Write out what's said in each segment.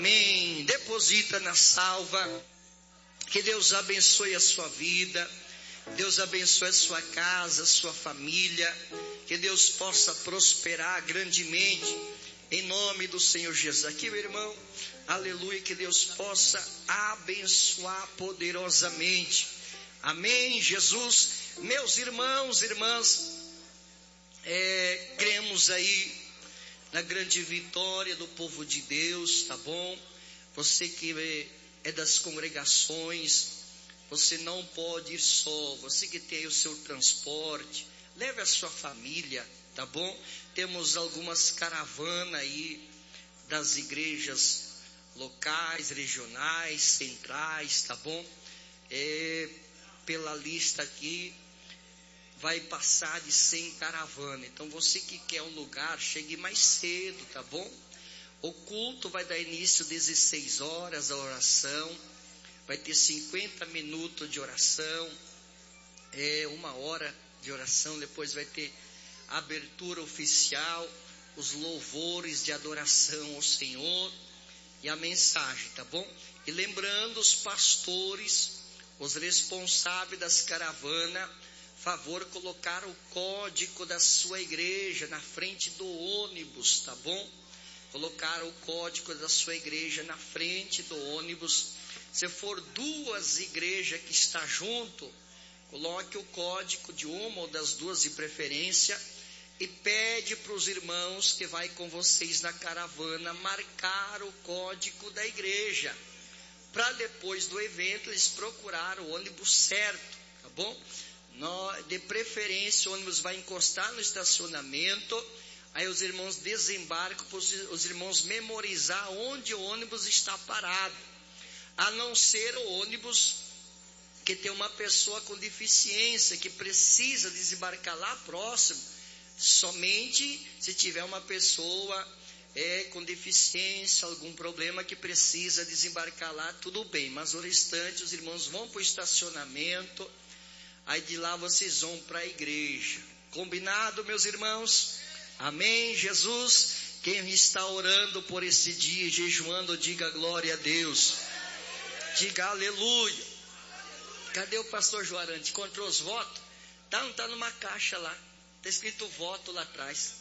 Amém. Deposita na salva. Que Deus abençoe a sua vida. Deus abençoe a sua casa, a sua família. Que Deus possa prosperar grandemente. Em nome do Senhor Jesus. Aqui, meu irmão. Aleluia. Que Deus possa abençoar poderosamente. Amém, Jesus. Meus irmãos, irmãs. Cremos aí na grande vitória do povo de Deus, tá bom? Você que é das congregações, você não pode ir só, você que tem aí o seu transporte, leve a sua família, tá bom? Temos algumas caravanas aí das igrejas locais, regionais, centrais, tá bom? Pela lista aqui, vai passar de 100 caravanas. Então você que quer um lugar, chegue mais cedo, tá bom? O culto vai dar início às 16 horas, a oração. Vai ter 50 minutos de oração. 1 hora de oração. Depois vai ter a abertura oficial, os louvores de adoração ao Senhor e a mensagem, tá bom? E lembrando os pastores, os responsáveis das caravanas, favor colocar o código da sua igreja na frente do ônibus, tá bom? Colocar o código da sua igreja na frente do ônibus. Se for 2 igrejas que está junto, coloque o código de uma ou das 2 de preferência e pede para os irmãos que vai com vocês na caravana marcar o código da igreja, para depois do evento eles procurar o ônibus certo, tá bom? De preferência o ônibus vai encostar no estacionamento, aí os irmãos desembarcam para os irmãos memorizar onde o ônibus está parado, a não ser o ônibus que tem uma pessoa com deficiência que precisa desembarcar lá próximo, somente se tiver uma pessoa com deficiência, algum problema que precisa desembarcar lá, tudo bem, mas o restante os irmãos vão para o estacionamento. Aí de lá vocês vão para a igreja. Combinado, meus irmãos? Amém, Jesus. Quem está orando por esse dia, jejuando, diga glória a Deus. Diga aleluia. Cadê o pastor Joarante? Encontrou os votos? Não está numa caixa lá. Está escrito voto lá atrás.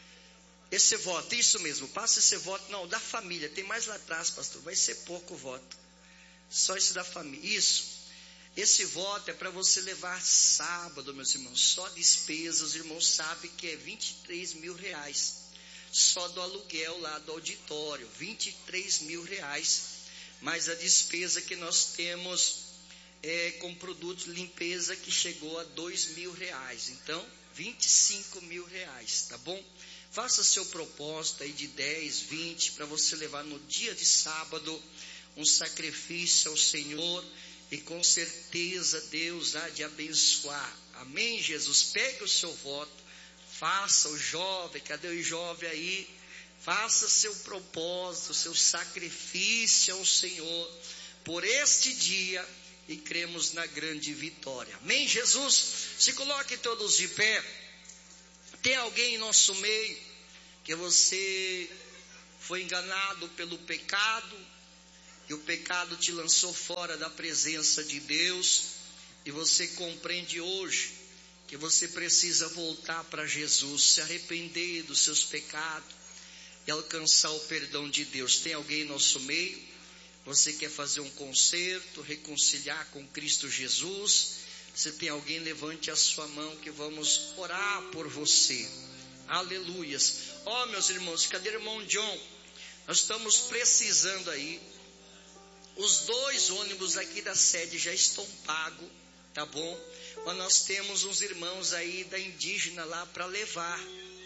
Esse voto, isso mesmo. Passa esse voto. Não, da família. Tem mais lá atrás, pastor. Vai ser pouco voto. Só esse da família. Isso. Esse voto é para você levar sábado, meus irmãos, só despesas, os irmãos sabem que é 23 mil reais, só do aluguel lá do auditório, 23 mil reais, mas a despesa que nós temos com produtos de limpeza que chegou a 2 mil reais, então 25 mil reais, tá bom? Faça seu propósito aí de 10, 20, para você levar no dia de sábado um sacrifício ao Senhor, e com certeza Deus há de abençoar. Amém, Jesus? Pegue o seu voto, faça o jovem, cadê o jovem aí? Faça seu propósito, seu sacrifício ao Senhor por este dia e cremos na grande vitória. Amém, Jesus? Se coloque todos de pé. Tem alguém em nosso meio que você foi enganado pelo pecado, e o pecado te lançou fora da presença de Deus, e você compreende hoje que você precisa voltar para Jesus, se arrepender dos seus pecados e alcançar o perdão de Deus. Tem alguém em nosso meio? Você quer fazer um conserto, reconciliar com Cristo Jesus? Se tem alguém, levante a sua mão que vamos orar por você. Aleluias. Meus irmãos, cadê o irmão John? Nós estamos precisando aí. Os 2 ônibus aqui da sede já estão pagos, tá bom? Mas nós temos uns irmãos aí da indígena lá para levar.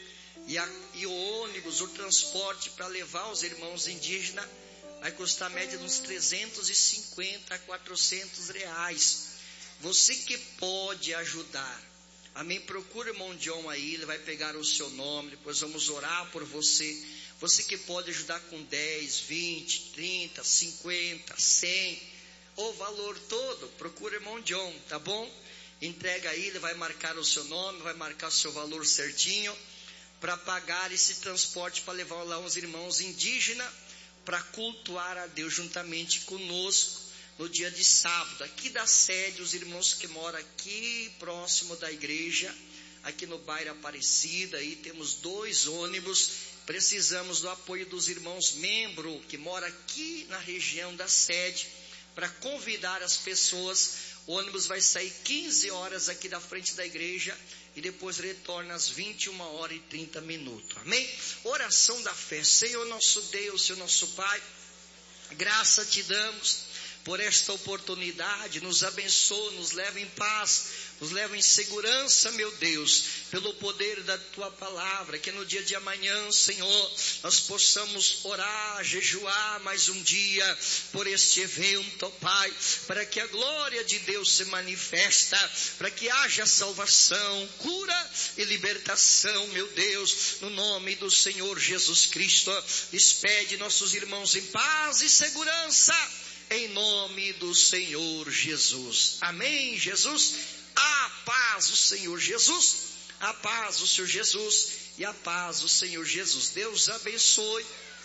E o ônibus, o transporte para levar os irmãos indígenas vai custar a média de uns 350 a 400 reais. Você que pode ajudar, amém? Procura o irmão John aí, ele vai pegar o seu nome, depois vamos orar por você. Você que pode ajudar com 10, 20, 30, 50, 100, o valor todo, procura o irmão John, tá bom? Entrega aí, ele vai marcar o seu nome, vai marcar o seu valor certinho, para pagar esse transporte, para levar lá uns irmãos indígenas. para cultuar a Deus juntamente conosco no dia de sábado. Aqui da sede, os irmãos que moram aqui próximo da igreja, aqui no bairro Aparecida, aí temos 2 ônibus. Precisamos do apoio dos irmãos membros que moram aqui na região da sede, para convidar as pessoas. O ônibus vai sair 15 horas aqui da frente da igreja e depois retorna às 21h30. Amém? Oração da fé. Senhor nosso Deus, Senhor nosso Pai, graça te damos por esta oportunidade. Nos abençoa, nos leva em paz, nos leva em segurança, meu Deus, pelo poder da tua palavra, que no dia de amanhã, Senhor, nós possamos orar, jejuar mais um dia por este evento, ó Pai, para que a glória de Deus se manifesta, para que haja salvação, cura e libertação, meu Deus, no nome do Senhor Jesus Cristo. Despede nossos irmãos em paz e segurança, em nome do Senhor Jesus. Amém, Jesus? A paz do Senhor Jesus, a paz do Senhor Jesus e a paz do Senhor Jesus. Deus abençoe